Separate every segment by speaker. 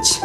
Speaker 1: гэж.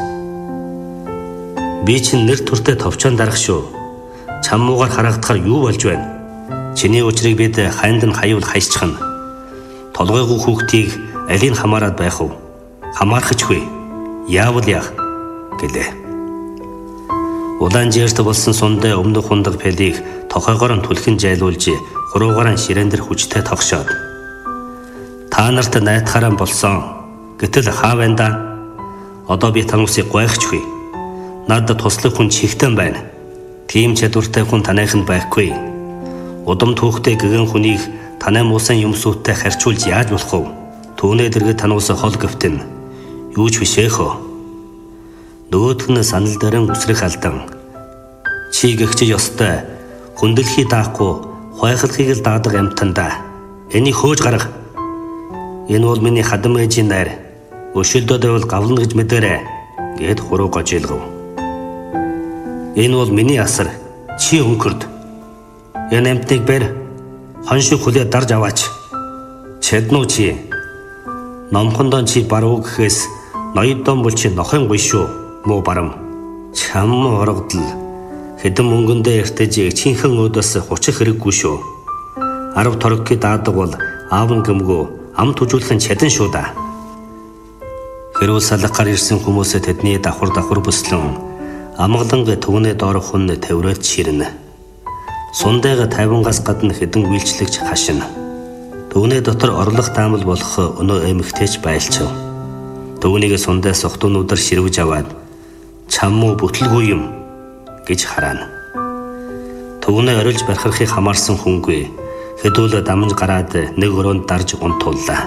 Speaker 1: Би чинь нэр төртэй товчон дарах шүү. Чамуугаар харагдахаар юу болж байна? Чиний учрыг бид ханд нь хаюул хайсчихна. Толгойгоо хүүхдийг алийг хамаарад байх уу? Хамаарахчгүй. Яавал яах гэлээ. Улаан жирт болсон сундаа өмнөх хундаг пэлийг тохойгоор нь түлхэн жайлуулж хуруугаар нь ширээн дээр хүчтэй тогшоод. Та нарт найтахаараа болсон. Гэтэл хаа байна да? Одоо би тануусыг гойхчихгүй. Надад туслах хүн чихтэн байна. Тийм чадвартай хүн таныханд байхгүй. Удам түүхтэй гэгэн хүнийг танай муусан юмсуудтай харьцуулж яаж болох вэ? Түүнээ дэргэд тануусаа хол гөвтөн. Юу ч биш эхөө. Нөгөөх нь санал дээрэн үсрэх алдан. Чи гэгчиж ёстой. Хүндлэхий даахгүй хойхолхийг л даадаг амтанда. Энийг хөөж гарга. Энэ бол миний хадам ээжийн найр. Өшөлдөөд байвал гавлна гэж мэдэрэ гэд хуруу гожилгов. Энэ бол миний асар. Чи өнгөрд. Энэ амтныг бэр. Хоншиг хүлээ дарж аваач. Чаднуу чи. Номхондоо чи баруу гэхээс ноёдон бол чи нохын гуй шүү. Муу барам. Чам оргодл. Хэдэн мөнгөндөө эртэж чинхэн өөдөөс хучих хэрэггүй шүү. 10 торгки даадаг бол аав нь гэмгөө ам түжүүлхэн чадан шүү да. Хэрүүл салгахаар ирсэн хүмүүсээ тэдний давхар бүслэн амгаланг төвнөө доорох хүн тавираад ширнэ. Сундайга 50-аас гадна хэдэн үйлчлэгч хашина. Төвнөө дотор орлох таамал болох өнөө эмэгтэйч байлчив. Төвнийг сундаас охтуунуудаар ширвэж аваад чамуу бүтлгүй юм гэж хараана. Төвнөө орилж барихыг хамаарсан хүнгүй хэдүүл дамж гараад нэг өрөөнд дарж унтууллаа.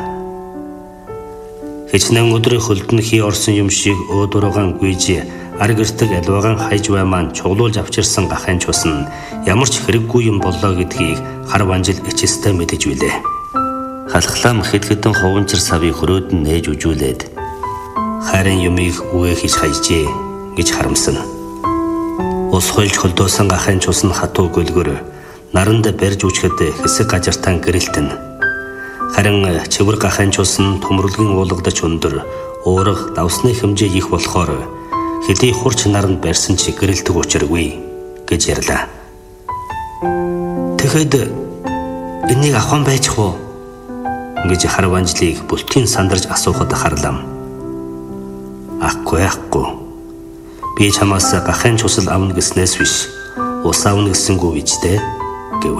Speaker 1: Хичнээн өдрийн хөлдөн хий орсон юм шиг өөдөрөөгөн гүйж ар гэртэг алваагаан хайж баймаан чуглуулж авчирсан гахын чус нь ямар ч хэрэггүй юм боллоо гэдгийг хар ванжил ичээстэй мэдэж билээ. Халахлам хэд-хэдэн ховончор савыг хөрөөд нь нээж үжүүлээд харин юмыг үгээ хийж хайжээ гэж харамсана. Ус хойлж хөлдөөсөн гахын чус нь хатуу гөлгөр наранд барьж үчгэд хэсэг гажартан гэрэлтэн. Харин чивэр гахын чус нь төмөрлөгийн уулгадаж өндөр уурах давсны хэмжээ их болохоор хэдий хурч наранд барьсан ч гэрэлтэг учиргүй гэж ярьлаа. Тэгэхэд энийг авах байж хөө гэж хар ванжлыг бүлтгийн сандарж асуухад харлаа. Ахгүй. Би чамаас гахын чусал авна гэснээс биш ус авна гэсэнгүй бичтэй гэв.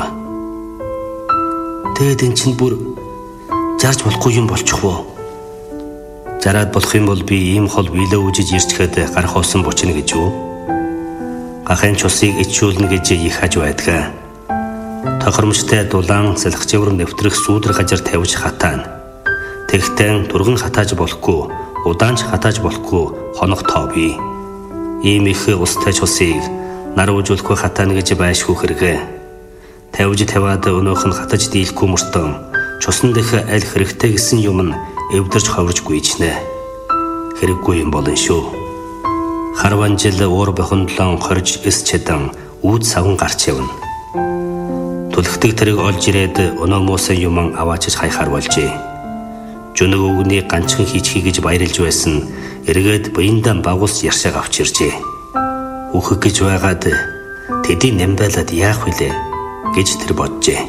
Speaker 1: Тэгэд эн чинь бүр жарж болохгүй юм болчихвоо. Жараад болох юм бол би ийм хол билээ үжиж ирчгээд гарах усан бочно гэж юу? Гахын чусыг ичүүлнэ гэж их хаж байдгаа. Тохиромжтой дулаан салхичвар нэвтрэх сүүдэр гажар тавьж хатаана. Тэгтэн турган хатааж болохгүй, удаанч хатааж болохгүй хоног тоо бий. Ийм их устай чусыг нар үжүүлэхгүй хатаана гэж байшгүй хэрэгэ. Тавьад өнөөх нь хатаж дийлэхгүй мөртөн чусан дэх аль хэрэгтэй гэсэн юм нь эвдэрч ховрж гүйжнэ. Хэрэггүй юм болон шүү. Харванжил уур бохондлон хорж эс чадан үүд савн гарч явна. Түлхдэг тэрэг олж ирээд өнөө муусан юм аваачиж хайхаар болжээ. Жөнөг өгний ганчхан хийчихье гэж баярлж байсан эргээд буяндан багус яршааг авч иржээ. Үхэх гэж байгаад тэдийг нэмбайлаад яах вүлээ гэж тэр боджээ.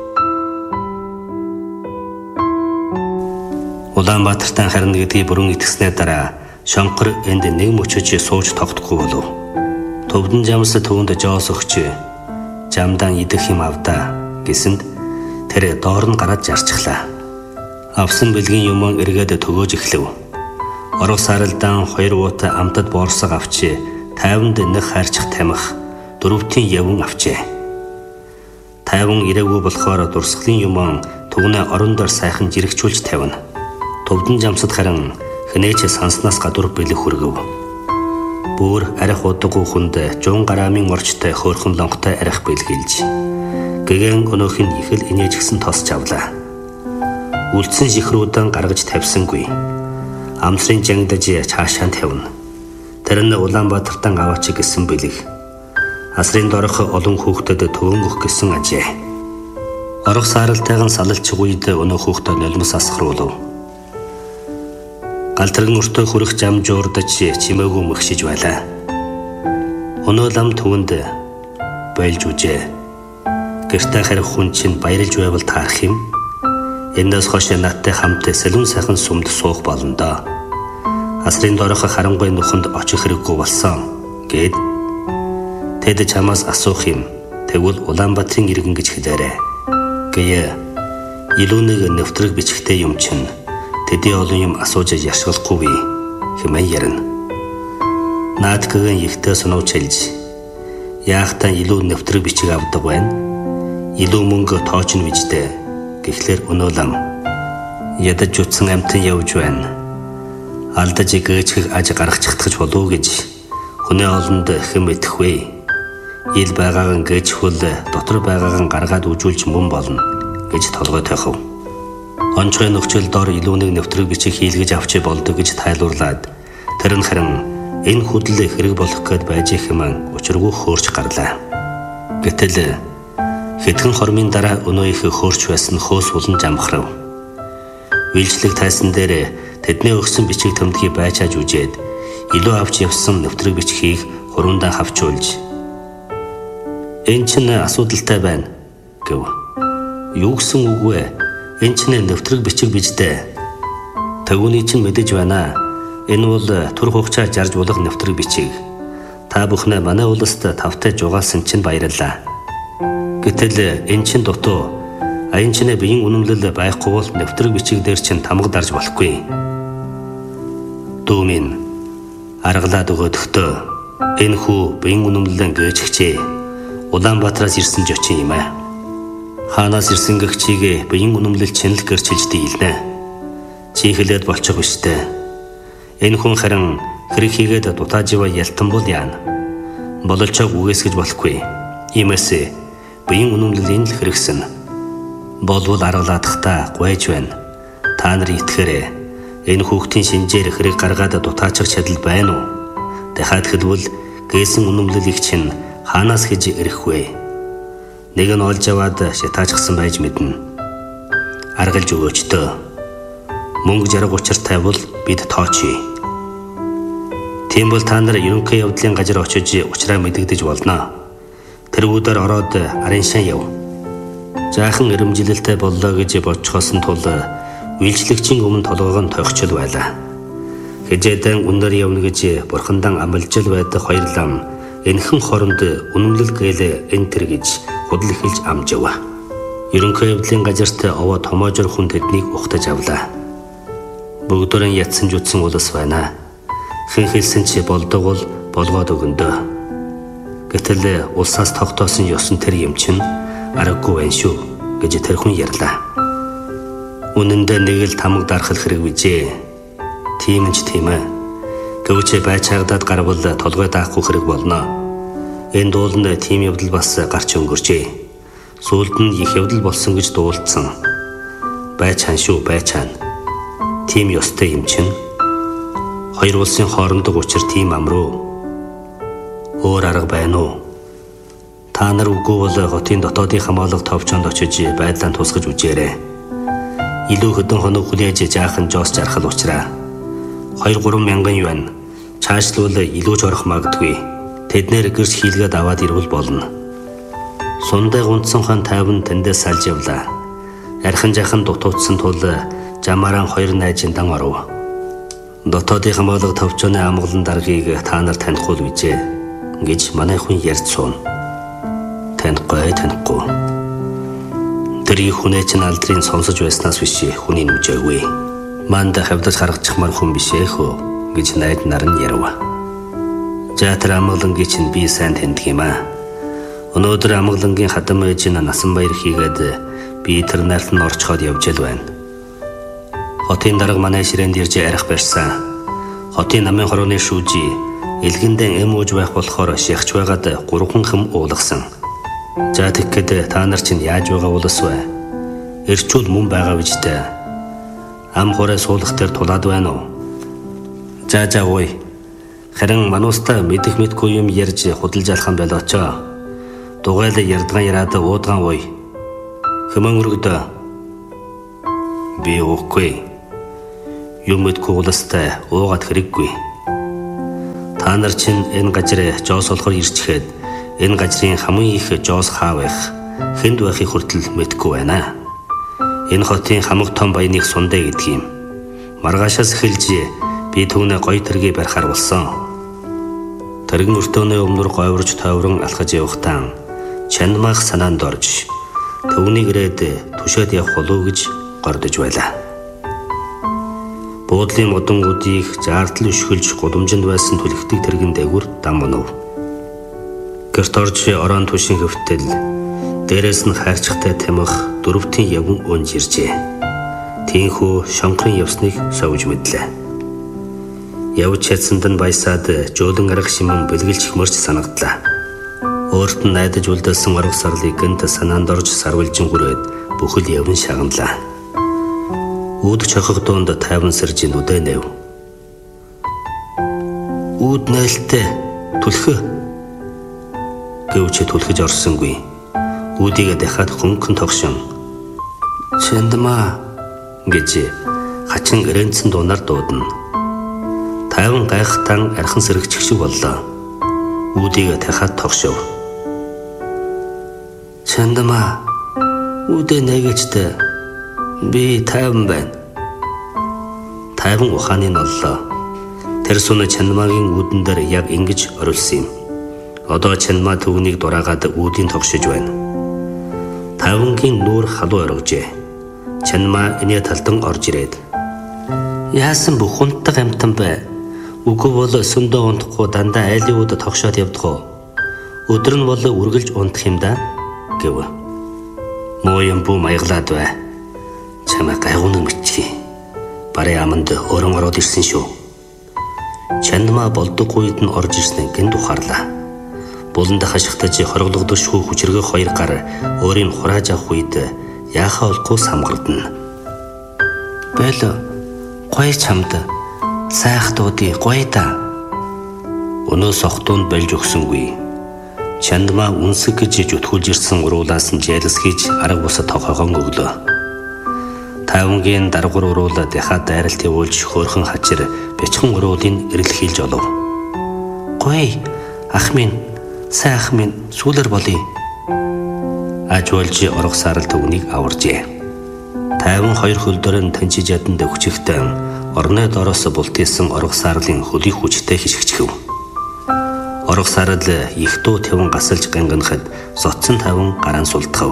Speaker 1: Улаанбаатартаа харна гэдгийг бүрэн итгэснээр дараа шонхор энд нэг мөчөж сууж тогтохгүй болов. Төвдөн жамс төвөнд жоос өгч жамдан идэх юм авдаа гэсэнд тэр доор нь гараад жарчихлаа. Авсан бэлгийн юм эргээд төгөөж эхлэв. Орох саралдаан 2 уутай амтад боорсог авч 50-д нэг хайрчих тамхи 4-тийн явн авчээ. 50 ирээгүй болохоор дурсгалын юм төвнөө орон дээр сайхан жирэгчүүлж тавина. Төвдөн жамсад харин хэнээч санснаас гадуур бэлэг хүргэв. Бүр арих удаггүй хүнд 100 грамын орчтой хөөрхөн лонготой арих бэлгэлж гэгэн өнөөх нь их л инээж гисэн тосч авлаа. Үлдсэн жихрүүдэд гаргаж тавьсангүй. Амсрын жангдаж цаашаа тавина. Тэр нь Улаанбаатартаа аваач гэсэн бэлэг. Асрын дорох олон хүүхдэд төвөн өгөх гэсэн ажээ. Орох сааралтайган салалчих үед өнөө хүүхдэд нулимс асахруулв. Галтран өртөө хүрэх зам жуурдаж чимээгүй мөгшиж байлаа. Өнөө лам төвөнд байлж үжээ. Гэртээ харих хүн чинь баярлж байвал таарах юм. Эндээс хойш надтай хамт сэлүүн сайхан сүмд суух болно доо. Асрын доорох харангуй нүхэнд очих хэрэггүй болсон гэд тэд чамаас асуух юм. Тэгвэл Улаанбаатарын иргэн гэж хэлээрэй. Гээ илүү нэг нэвтрэг бичгтэй юм чинь тэдний олон юм асууж яшгалахгүй хэмээн ярина. Наадгын ихтэй сонов чилж яахтаа илүү нэвтрэг бичиг авдаг байна. Илүү мөнгө тооч нь вижтэй. Гэхлээр өнөө лам ядаж утсан амтан явж байна. Алдаж гээчхийг аж гаргачихдагч болов гэж хүнээ олонд хэн мэдэх вэ? Ил байгаагаа гээчхүүл дотор байгаагаа гаргаад үжүүлж мөн болно гэж толгой тойхов. Онцгой нөхцөл дор илүү нэг нэвтрэг бичиг хийлгэж авчи болдог гэж тайлбарлаад тэр нь харин энэ хөдөл хэрэг болох гээд байж хэмээн учиргүй хөөрч гарлаа. Гэтэл хэдхэн хормын дараа өнөө их хөөрч байсан хөөс улан жамхрав. Үйлчлэг тайсан дээр тэдний өгсөн бичиг төмдгийг байчааж үжээд илүү авч явсан нэвтрэг бичгийг хуруундаа хавчуулж "Энэ чинь асуудалтай байна" гэв. "Юу гэсэн үг вэ? Энэ чинь нэвтрэг бичиг биждээ. Төвөний чинь мэдэж байна. Энэ бол түр хугацаа жарж болох нэвтрэг бичиг. Та бүхэн манай улсад тавтай жугаалсан чинь баярлалаа. Гэтэл энэ чинь дутуу. Энэ чинь биеийн үнэмлэл байхгүй бол нэвтрэг бичиг дээр чинь тамга дарж болохгүй. Дүүмин аргалаад өгөөдөхтөө энэ хүү биеийн үнэмлэлэн гээжгчээ. Улаанбаатараас ирсэн жочин юм аа. Хаанаас ирсэн гэгчийг биеийн үнэмлэл чинь л гэрчилж дийлнэ. Чи хэлээд болчих биштэй. Энэ хүн харин хэрэг хийгээд дутаажива ялтан бол яана. Бололчоог үгээсгэж болохгүй. Иймээс биеийн үнэмлэл энэ л хэрэгсэн. Болвол аргалаадахтаа гуйж байна. Та нар итгэхээрээ энэ хүүхдийн шинжээр хэрэг гаргаад дутаачих чадал байна уу? Дахиад хэлбэл гээсэн үнэмлэлийг чинь хаанаас хийж ирэх вэ? Нэг нь олж аваад шатаачсан байж мэднэ. Аргалж өгөөчтөө. Мөнгө жаргал учиртай бол бид тоочий. Тийм бол та нар ерөнхий явдлын газар очиж учраа мэдэгдэж болно. Тэр өдөр ороод арын шан яв. Жаахан ирэмжилэлтэй боллоо гэж бодчихсон тул үйлчлэгчийн өмнө толгойг нь тойхчл байлаа. Хэжээдэн өндөр явна гэж бурхандан амлжил байдаг хоёр лам энхэн хоронд үнэмлэл гээл энэ тэр гэж худал эхэлж амжав. Ерөнхий явдлын газарт овоо томоожор хүн тэднийг ухтаж авлаа. Бүгдөрэн ятсан жутсан улс байна. Хэн хэлсэн чи болдог бол болгоод өгөндөө. Гэтэл улсаас тогтоосон ёсон тэр юм чинь аргагүй байна шүү гэж тэр хүн ярьлаа. Үнэн дээр нэг л тамга дарахл хэрэг бижээ. Тийм ч тийм ээ. Гэвч байцаагдаад гарвал толгой даахгүй хэрэг болно. Энэ дууланд тийм явдал бас гарч өнгөрчээ. Сүүлд нь их явдал болсон гэж дуулцсан. Байцаан шүү байцаан. Тийм ёстой юм чинь. Хоёр улсын хоорондох учир тийм амруу. Өөр арга байна уу? Та нар үгүй бол хотын дотоодын хамгаалах товчонд очиж байдлаа тусгаж үзээрэй. Илүү хөдөн хоног хүлээж жаахан жоос жархал учраа. 2-3 мянган юань цаашлуул илүү ч орох магадгүй. Тэднэр гэрч хийлгээд аваад ирвэл болно. Сундай гунцсан хан 50 тэндээс салж явлаа. Архан жахан дутуудсан тул жамааран 2 найзын дан оров. Дотоодын хамгаалах товчооны амгалан даргаыг та нар танихгүй үжээ гэж манай хүн ярьж суун. Танихгүй. Тэр их хүнээ чинь алдрын сонсож байснаас биш хүний нүжээгүй. Манд хавдаж гаргачихмаар хүн биш хөө гэж найд нар нь ярив. За тэр амгалангийн чинь би сайн таньдаг юм аа. Өнөөдөр амгалангийн хадам ээж нь насан баяр хийгээд би тэр нарт нь орчход явж л байна. Хотын дарга манай ширээнд ирж арих барьсан. Хотын намын хорооны шүүжи элгэндээ эм ууж байх болохоор шихч байгаад 3 хэм уулгасан. За тэгэхэд та нар чинь яаж байгаа улс вэ? Эрчүүл мөн байгаа вижтэй. Ам хорой суулгах дээр тулаад байна уу? За ой. Харин мануустаа мэдэх мэдгүй юм ярьж худалж алхан болоочоо. Дугайл ярдгаан яраад уудгаан ой. Хэмээн өргөдөө. Би уухгүй. Юм мэдгүй уластай уугаад хэрэггүй. Та нар чинь энэ газар жоос болохоор ирчихэд энэ газрын хамгийн их жоос хаа байх, хэнд байхыг хүртэл мэдгүй байна. Энэ хотын хамаг том баяныг сундаа гэдэг юм. Маргаашаас эхэлж би түүнээ гоё тэргээ барихаар болсон. Тэргэн өртөөний өмнөр говьрж тойврон алхаж явахтаа чанмаах санаанд орж төвний ирээд түшээд явах болов гэж гордож байлаа. Буудлын модонгуудыг заартал өшгөлж гудамжинд байсан түлхдэг тэргэн дээгүр дам монов. Гэрт орж орон түшин хөвтөл дээрээс нь хайрцагтай тамих дөрвтийн явган унж иржээ. Тийнхүү шонхрын явсныг совж мэдлээ. Явж чадсанд нь баясаад жуулан арга шимэн бэлгэлж хмөрч санагдлаа. Өөрт нь найдаж үлдээсэн орог сарлыг гэнт санаанд орж сарвалжин хүрээд бүхэл явн шагналаа. Үүд чохог дуунд тайван сэрж нүдэ нэв. Үүд нээлттэй түлхэ гэвч түлхэж орсонгүй. Үүдийг дахиад хөнгөн тогшин. Чэндмаа гэж хачин ирэнцэн дуунаар дуудана. Тайван гайхтан архан сэрэгчих шиг боллоо. Үүдийг дахиад тогшов. Чэндмаа үүдээ нэгэжтэй би тайван байна. Тайван ухааны ноллоо. Тэр сүнэ Чанмагийн үүдэн дээр яг ингэж оруулсан юм. Одоо Чанма төвнийг дураагаад үүдийн тогшиж байна. Тайвангийн нүүр халуу оргижээ. Чанма энэ талдан орж ирээд яасан бүх унтдаг амтан бай. Үгүй бол сөндөө унтахгүй дандаа айлын үүд тогшоод явдгаа. Өдөр нь бол үргэлж унтах юм да гэв. Муу юм бүү маяглаад бай. Чамаа гайгуунан бичгий. Барай аманд өрөн ороод ирсэн шүү. Чанма болдог үед нь орж ирснээ гэнт ухаарлаа. Буланда хашигтаж хорглогдошгүй хүчрэг хоёр гар өөрийн хурааж авах үед яахаа олгүй самгардна. Бэло гоё чамд сайх дуудий гоё да. Өнөө сохтуунд болж өгсөнгүй. Чанма үнсэг гэж зүтгүүлж ирсэн уруулаас нь жайлс хийж арга бусад тохойгон өглөө. Тайвангийн даргуур уруул дахиад дайралт явуулж хөөрхөн хачир бячхан уруулын эрэлхийлж олов. Гоё ах минь, сайн ах минь сүүлэр болъё. Ажуулж орох сарал төвнийг аваржээ. Тайван хоёр хөлдөр нь танчиж ядан дөвчгтэн орны дороос бултийсан орох сарлын хөлийг хүчтэй хишгчгэв. Орох сарал их дуу таван гасалж ганганахад соцсон таван гараан сулдгав.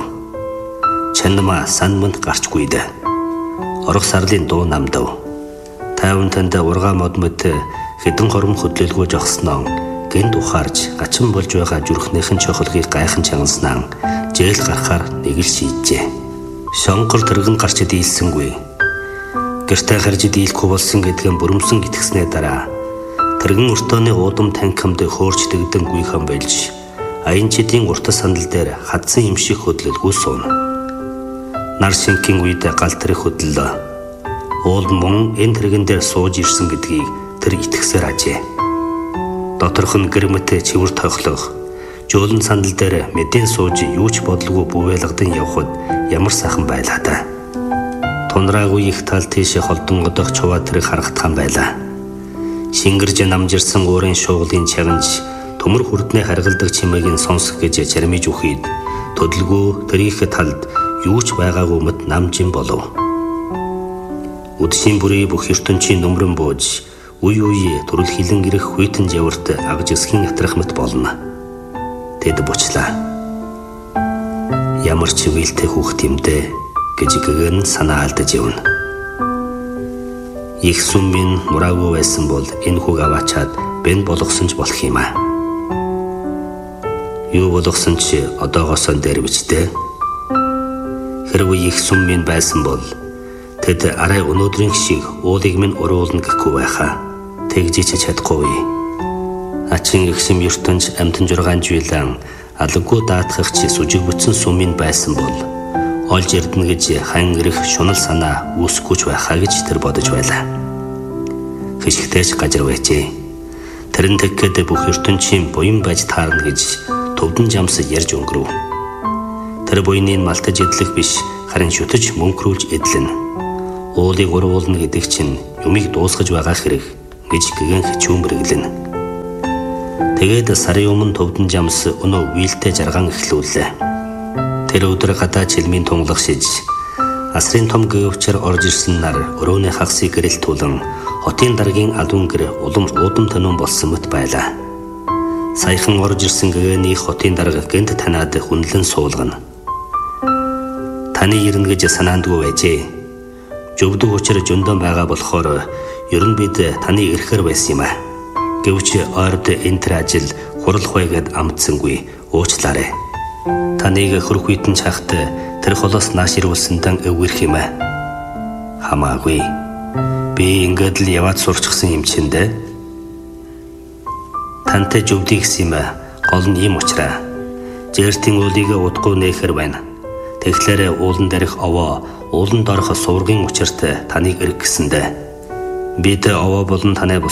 Speaker 1: Чанма санманд гарчгүй дээ. Орох сарлын дуу намдав. Тайван танд ургаа модмод хэдэн хором хөдлөлгөө жогсноо гэнт ухаарж гачин болж байгаа зүрхнийхэн чохолгийг гайхан чангаснаа жээл гарахаар нэг л шийджээ. Шонгор тэргэн гарч дийлсэнгүй. Гэртээ харж дийлэхгүй болсон гэдгэн бүрэмсэн итгэснээ дараа тэргэн өртөөний уудам танкамд хөөрч дэгдэнгүй хэн болж аянчидын уртас сандал дээр хадсан юм шиг хөдлөлгүй сууна. Нар шинхийн үед гал тэрэг хөдлөлөө. Уул мөн энэ тэргэн дээр сууж ирсэн гэдгийг тэр итгэсээр ажээ. Доторх нь гэрмэт чивэр тохлох. Жуулан сандал дээр мэдэн сууж юу ч бодлого бүвэлгдэн явхад ямар сайхан байлаа та. Тунраагүй их тал тийш холдон годох чуваа тэрэг харагдхан байлаа. Шингэрж намжирсан уурын шууглийн чаганж төмөр хүрднээ харгалдаг чимээг нь сонсох гэж чармиж үхийд төдөлгөө тэрийх талд юу ч байгаагүй мэт намжин болов. Үдшийн бүрий бүх ертөнцийн нөмрөн бууж үе үе төрөл хилэн ирэх хүйтэн жаварт агж эсхийн ятрах мэт болно. Тэд бучлаа. Ямар ч вилтэй хүүхд юм дээ гэж гэгэн санаа алдаж явна. Их сүм минь мураагүй байсан бол энэ хүүг аваачаад бэн болгосон ч болох юм аа. Юу болгосон ч одоогоос нь дээр бичтэй. Хэрвээ их сүм минь байсан бол тэд арай өнөөдрийн шиг уулыг минь уруулна гэхгүй байхаа. Тэгжиж чадахгүй. Ачин ихшим ертөнц амтан 6 жилийн алгуу даатгагч сүжиг бүтсэн сүм минь байсан бол олж ирдэн гэж хан ирэх шунал санаа үүсгүйч байхаа гэж тэр бодож байлаа. Хишгтэйч гажир байжээ. Тэрэн тэггээд бүх ертөнцийн буян байж таарна гэж төвдөн жамс ярьж өнгөрөв. Тэр буйныг малтаж идэх биш харин шүтэж мөнхрүүлж эдлэн. Уулыг урвуулна гэдэг чинь юмыг дуусгаж байгаа хэрэг гэж гэгэн хичүүн мэргэлэн. Тэгээд сарын өмнө Төвдөн Жамс өнөө вилтэй жарган эхлүүллээ. Тэр өдөр гадаа чилмийн тунгалах шиж асрын том гөвчөр орж ирсэн нар өрөөний хагсыг гэрэлтүүлэн хотын даргийн алуун гэр улам уудам тануун болсон мэт байлаа. Саяхан орж ирсэн гэгэний хотын дарга гэнт танаад хүнлэн суулгана. Таны ирнэ гэж санаандгүй байжээ. Жөвдөг учир жөндөөн байгаа болохоор ер нь бид таны ирэхэр байсан юм а. Гэвч ойрд энтер ажил хурлах байгаад амтсангүй уучлаарай. Таныг хөрөх үйтэн чахт тэр холоос нааш ирүүлсэнтэн өвгөрх юм а. Хамаагүй. Би ингээд л яваад сурчсан юм чиндээ. Тантай жөвдөг гэсэн юм а. Гол нь юм учраа. Жертийн уулыг удахгүй нээхэр байна. Тэгэхээр уулан дээрх овоо, ууланд орох сувргийн учирт таныг эргэсэндэ. Бид овоо болон танай